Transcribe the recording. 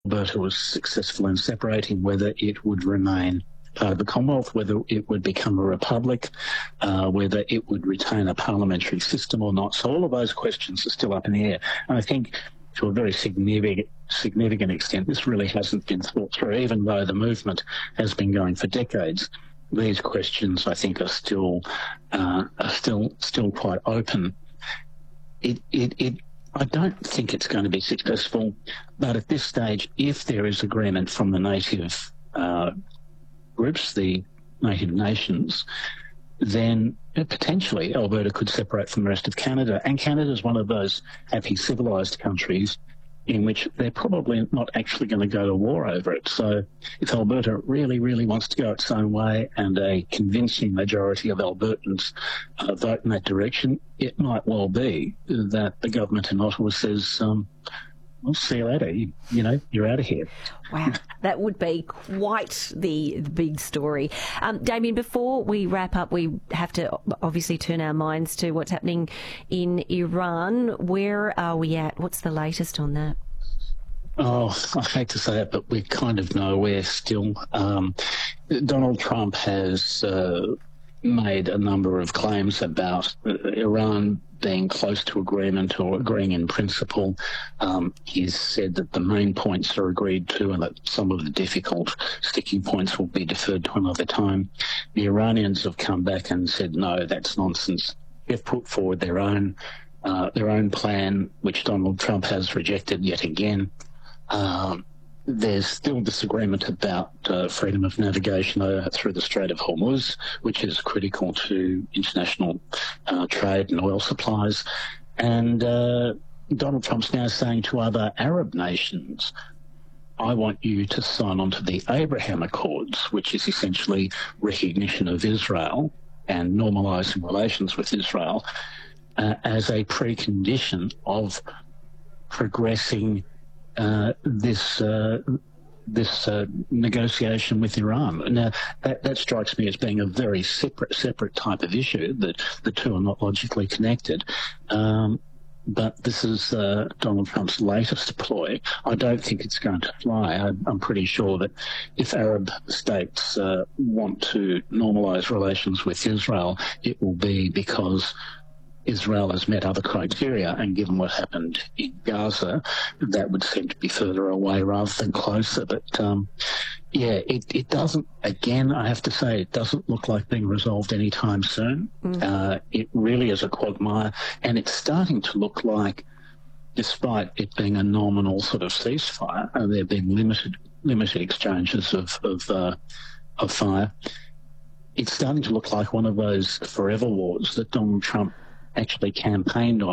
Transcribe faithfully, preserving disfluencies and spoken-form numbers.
Alberta was successful in separating, whether it would remain part of the Commonwealth, whether it would become a republic, uh, whether it would retain a parliamentary system or not. So all of those questions are still up in the air. And I think to a very significant significant extent, this really hasn't been thought through, even though the movement has been going for decades. These questions, I think, are still uh, are still still quite open. It, it, it, I don't think it's going to be successful, but at this stage, if there is agreement from the native uh, groups, the native nations, then potentially Alberta could separate from the rest of Canada. And Canada is one of those happy civilised countries in which they're probably not actually going to go to war over it. So if Alberta really, really wants to go its own way and a convincing majority of Albertans uh, vote in that direction, it might well be that the government in Ottawa says, um, "We'll see you later. You, you know, you're out of here." Wow, that would be quite the, the big story. Um, Damien, before we wrap up, we have to obviously turn our minds to what's happening in Iran. Where are we at? What's the latest on that? Oh, I hate to say it, but we're kind of nowhere still. Um, Donald Trump has uh, made a number of claims about uh, Iran being close to agreement or agreeing in principle. Um, he's said that the main points are agreed to and that some of the difficult sticking points will be deferred to another time. The Iranians have come back and said, no, that's nonsense. They've put forward their own, uh, their own plan, which Donald Trump has rejected yet again. Um, There's still disagreement about uh, freedom of navigation uh, through the Strait of Hormuz, which is critical to international uh, trade and oil supplies. And uh, Donald Trump's now saying to other Arab nations, I want you to sign on to the Abraham Accords, which is essentially recognition of Israel and normalising relations with Israel uh, as a precondition of progressing Uh, this uh, this uh, negotiation with Iran. Now, that, that strikes me as being a very separate separate type of issue, that the two are not logically connected. Um, but this is uh, Donald Trump's latest ploy. I don't think it's going to fly. I, I'm pretty sure that if Arab states uh, want to normalise relations with Israel, it will be because Israel has met other criteria, and given what happened in Gaza, that would seem to be further away rather than closer. But um, yeah, it, it doesn't, again, I have to say, it doesn't look like being resolved anytime soon. Mm. Uh, it really is a quagmire, and it's starting to look like, despite it being a nominal sort of ceasefire, and there have been limited limited exchanges of, of, uh, of fire, it's starting to look like one of those forever wars that Donald Trump actually campaigned on.